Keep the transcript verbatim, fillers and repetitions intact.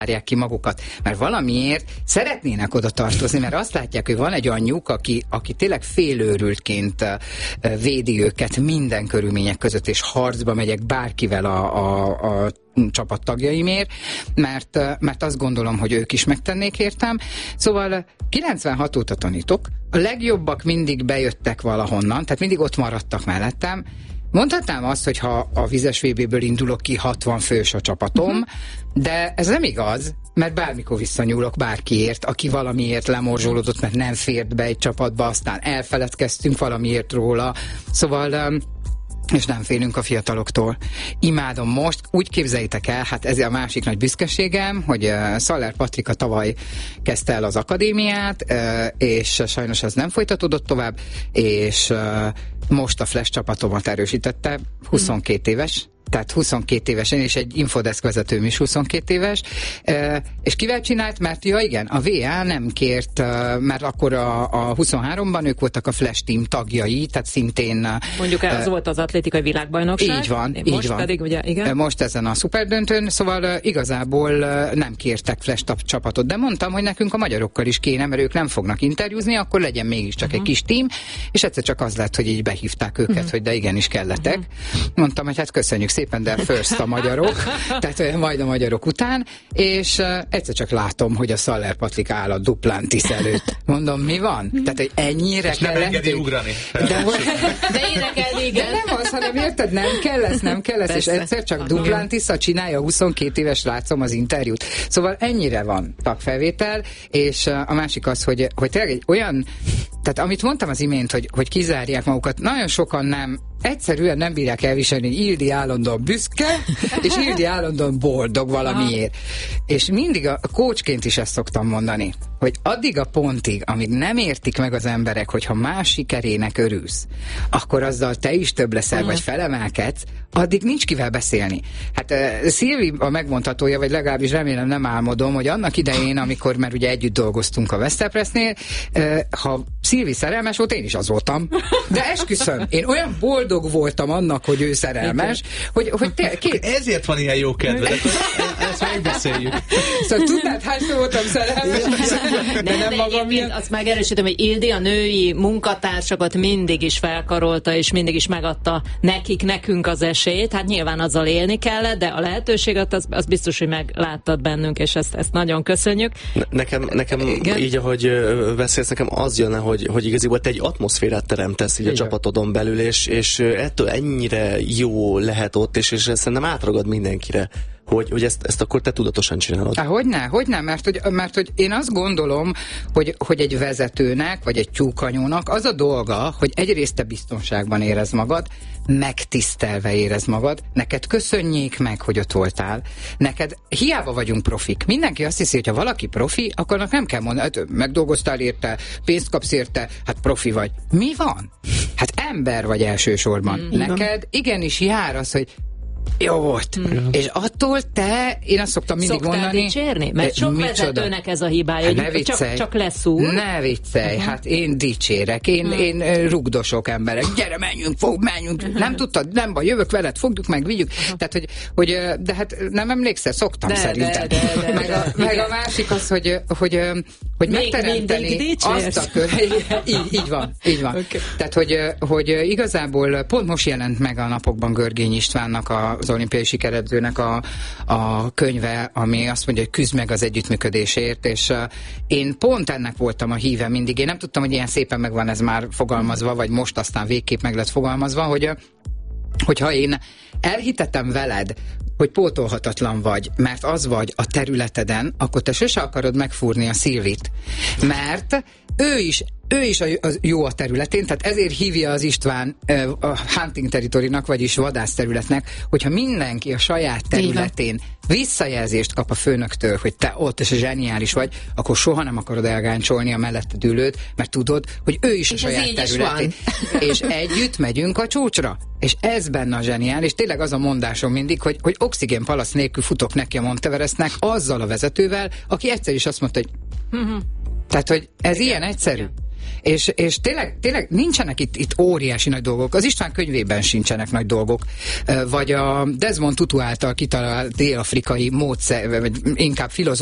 zárják ki magukat, mert valamiért szeretnének oda tartozni, mert azt látják, hogy van egy anyjuk, aki, aki tényleg félőrültként védi őket minden körülmények között, és harcba megyek bárkivel a, a, a csapattagjaimért, mert, mert azt gondolom, hogy ők is megtennék értem. Szóval kilencvenhat óta tanítok, a legjobbak mindig bejöttek valahonnan, tehát mindig ott maradtak mellettem. Mondhatnám azt, hogy ha a vizes vé béből indulok ki, hatvan fős a csapatom, uh-huh. de ez nem igaz, mert bármikor visszanyúlok bárkiért, aki valamiért lemorzsolódott, mert nem fért be egy csapatba, aztán elfeledkeztünk valamiért róla. Szóval... és nem félünk a fiataloktól. Imádom most, úgy képzeljétek el, hát ez a másik nagy büszkeségem, hogy uh, Szaller Patrika tavaly kezdte el az akadémiát, uh, és sajnos ez nem folytatódott tovább, és uh, most a Flash csapatomat erősítette, huszonkét éves, tehát huszonkét évesen, és egy infodesk vezetőm is huszonkét éves, és kivel csinált? Mert ja igen, a vé á nem kért, mert akkor a, a huszonháromban ők voltak a Flash Team tagjai, tehát szintén... Mondjuk az uh, volt az atlétikai világbajnokság. Így van, most így van. Pedig, ugye, igen. Most ezen a szuperdöntőn, szóval igazából nem kértek Flash csapatot, de mondtam, hogy nekünk a magyarokkal is kéne, mert ők nem fognak interjúzni, akkor legyen mégiscsak uh-huh. egy kis team, és egyszer csak az lett, hogy így behívták őket, uh-huh. hogy de igenis kellettek. Uh-huh. Mondtam, hogy hát köszönjük szépen, de first a magyarok, tehát majd a magyarok után, és uh, egyszer csak látom, hogy a Szaller Patrika áll a Duplantis előtt. Mondom, mi van? Tehát, hogy ennyire és kell nem engedi ugrani. De, de énekelni, igen. De nem az, hanem érted, nem kell lesz, nem kell lesz, és egyszer csak Duplantis-a csinálja a huszonkét éves látszom az interjút. Szóval ennyire van tagfelvétel, és uh, a másik az, hogy, hogy tényleg egy olyan, tehát amit mondtam az imént, hogy, hogy kizárják magukat, nagyon sokan nem egyszerűen nem bírják elviselni, hogy Ildi állandóan büszke, és Ildi állandóan boldog valamiért. És mindig a coachként is ezt szoktam mondani, hogy addig a pontig, amíg nem értik meg az emberek, hogyha más sikerének örülsz, akkor azzal te is több leszel, vagy felemelkedsz, addig nincs kivel beszélni. Hát uh, Szilvi a megmondhatója, vagy legalábbis remélem nem álmodom, hogy annak idején, amikor már ugye együtt dolgoztunk a Vesztepressnél, uh, ha Szilvi szerelmes volt, én is az voltam. De esküszöm, én olyan boldog voltam annak, hogy ő szerelmes, hogy, hogy te, két... Ezért van ilyen jó kedved. Ezt megbeszéljük. Szóval tudnád, hányszor voltam szerelmes? De, de, nem de magam ilyen... azt megerősítem, hogy Ildi a női munkatársakat mindig is felkarolta, és mindig is megadta nekik, nekünk az esélyt. Hát nyilván azzal élni kellett, de a lehetőséget az, az biztos, hogy megláttad bennünk, és ezt, ezt nagyon köszönjük. Ne, nekem, nekem így, ahogy beszélsz, nekem az jönne, hogy, hogy igaziból te egy atmoszférát teremtesz így a csapatodon belül, és, és ettől ennyire jó lehet ott, és, és szerintem átragad mindenkire, hogy, hogy ezt, ezt akkor te tudatosan csinálod. Há, hogyne, hogyne, mert hogy, mert hogy én azt gondolom, hogy, hogy egy vezetőnek, vagy egy tyúkanyónak az a dolga, hogy egyrészt te biztonságban érezd magad, megtisztelve érezd magad, neked köszönjék meg, hogy ott voltál, neked hiába vagyunk profik. Mindenki azt hiszi, hogy ha valaki profi, akkor nem kell mondani, hát megdolgoztál érte, pénzt kapsz érte, hát profi vagy. Mi van? Hát ember vagy elsősorban. Mm, neked igenis jár az, hogy jó volt. Hmm. És attól te, én azt szoktam mindig Szoktál mondani... dicsérni? Mert sok vezetőnek ez a hibája, hát hogy csak, csak leszúr. Ne viccelj, uh-huh. hát én dicsérek, én, uh-huh. én rugdosok emberek, gyere, menjünk, fog, menjünk, uh-huh. nem tudtad, nem baj, jövök veled, fogjuk meg, vigyük. Uh-huh. Tehát, hogy, hogy, de hát nem emlékszel, szoktam de, szerintem. De, de, de, meg, a, meg a másik az, hogy, hogy, hogy megteremteni azt a kör... így, így van, így van. Okay. Tehát, hogy, hogy igazából pont most jelent meg a napokban Görgény Istvánnak a az olimpiai sikeredzőnek a, a könyve, ami azt mondja, hogy küzd meg az együttműködésért, és uh, én pont ennek voltam a híve mindig. Én nem tudtam, hogy ilyen szépen meg van ez már fogalmazva, vagy most aztán végképp meg lett fogalmazva, hogy uh, hogyha én elhitetem veled, hogy pótolhatatlan vagy, mert az vagy a területeden, akkor te sose akarod megfúrni a Szilvit. Mert ő is ő is a, a jó a területén, tehát ezért hívja az István a hunting territory-nak, vagyis vadászterületnek, hogyha mindenki a saját területén visszajelzést kap a főnöktől, hogy te ott és zseniális vagy, akkor soha nem akarod elgáncsolni a melletted ülőt, mert tudod, hogy ő is és a saját területén. És együtt megyünk a csúcsra. És ez benne a zseniális. Tényleg az a mondásom mindig, hogy, hogy oxigénpalasz nélkül futok neki a Monteverestnek azzal a vezetővel, aki egyszer is azt mondta, hogy tehát, hogy ez igen, ilyen egyszerű. És, és tényleg, tényleg nincsenek itt, itt óriási nagy dolgok. Az István könyvében sincsenek nagy dolgok. Vagy a Desmond Tutu által kitalált dél-afrikai módszer, vagy inkább filozófiai